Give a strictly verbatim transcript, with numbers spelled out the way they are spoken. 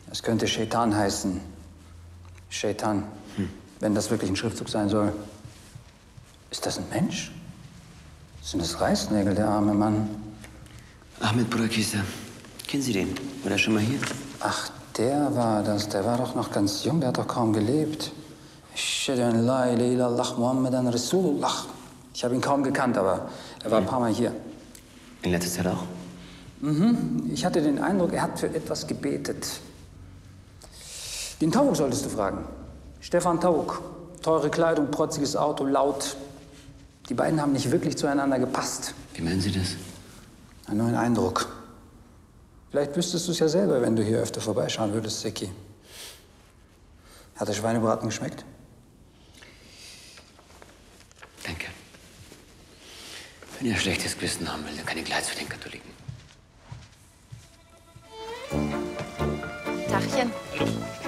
Es könnte Shaitan heißen. Shaitan. Hm. Wenn das wirklich ein Schriftzug sein soll. Ist das ein Mensch? Sind das Reißnägel, der arme Mann? Ahmed Burakisa. Kennen Sie den? War der schon mal hier? Ach, der war das. Der war doch noch ganz jung. Der hat doch kaum gelebt. Ich habe ihn kaum gekannt, aber er war ein paar Mal hier. In letzter Zeit auch? Mhm. Ich hatte den Eindruck, er hat für etwas gebetet. Den Tauk solltest du fragen. Stefan Tauk. Teure Kleidung, protziges Auto, laut. Die beiden haben nicht wirklich zueinander gepasst. Wie meinen Sie das? Einen neuen Eindruck. Vielleicht wüsstest du es ja selber, wenn du hier öfter vorbeischauen würdest, Seki. Hat der Schweinebraten geschmeckt? Danke. Wenn ihr schlechtes Gewissen haben will, dann kann ich gleich zu den Katholiken. Tachchen. Hallo.